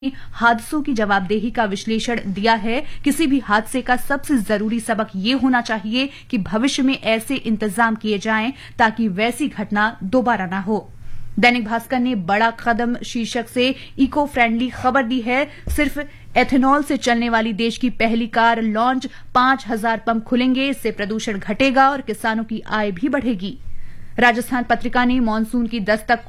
हादसों की जवाबदेही का विश्लेषण दिया है। किसी भी हादसे का सबसे जरूरी सबक ये होना चाहिए कि भविष्य में ऐसे इंतजाम किए जाएं ताकि वैसी घटना दोबारा ना हो। दैनिक भास्कर ने बड़ा कदम शीर्षक से इको फ्रेंडली खबर दी है। सिर्फ एथेनॉल से चलने वाली देश की पहली कार लॉन्च, 5000 पंप खुलेंगे, इससे प्रदूषण घटेगा और किसानों की आय भी बढ़ेगी। राजस्थान पत्रिका ने मानसून की दस्तक